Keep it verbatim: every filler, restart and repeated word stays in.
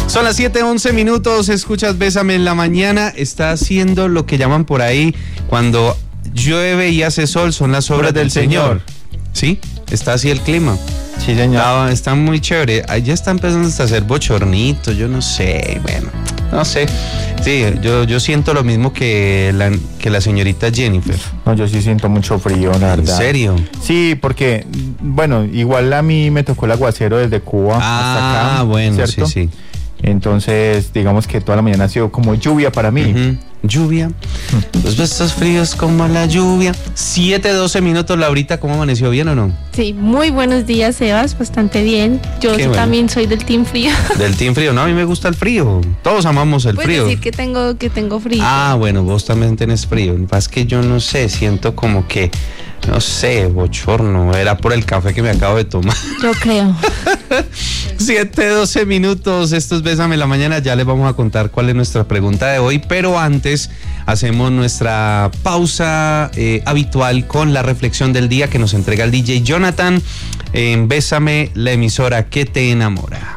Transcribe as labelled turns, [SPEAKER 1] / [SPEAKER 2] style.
[SPEAKER 1] Son las siete once minutos, escuchas Bésame en la mañana. Está haciendo lo que llaman por ahí cuando llueve y hace sol, son las obras del Señor. ¿Sí? Está así el clima.
[SPEAKER 2] Sí, señor.
[SPEAKER 1] Está, está muy chévere. Ahí ya está empezando hasta a hacer bochornito, yo no sé, bueno, no sé. Sí, yo, yo siento lo mismo que la, que la señorita Jennifer.
[SPEAKER 2] No, yo sí siento mucho frío, la verdad.
[SPEAKER 1] ¿En serio?
[SPEAKER 2] Sí, porque, bueno, igual a mí me tocó el aguacero desde Cuba
[SPEAKER 1] ah,
[SPEAKER 2] hasta acá.
[SPEAKER 1] Ah, bueno,
[SPEAKER 2] ¿cierto?
[SPEAKER 1] sí, sí.
[SPEAKER 2] Entonces, digamos que toda la mañana ha sido como lluvia para mí.
[SPEAKER 1] Uh-huh. Lluvia, los besos fríos como la lluvia. siete doce minutos, Laurita, ¿cómo amaneció? ¿Bien o no?
[SPEAKER 3] Sí, muy buenos días, Sebas, bastante bien. Yo
[SPEAKER 1] Qué bueno.
[SPEAKER 3] También soy del team frío.
[SPEAKER 1] Del team frío, no, a mí me gusta el frío. Todos amamos el
[SPEAKER 3] Puedes
[SPEAKER 1] frío.
[SPEAKER 3] decir que tengo, que tengo frío.
[SPEAKER 1] Ah, bueno, vos también tenés frío. Lo que pasa es que yo no sé, siento como que, no sé, bochorno. Era por el café que me acabo de tomar.
[SPEAKER 3] Yo creo.
[SPEAKER 1] siete doce minutos, esto es Bésame en la mañana. Ya les vamos a contar cuál es nuestra pregunta de hoy, pero antes hacemos nuestra pausa eh, habitual con la reflexión del día que nos entrega el D J Jonathan en Bésame, la emisora que te enamora.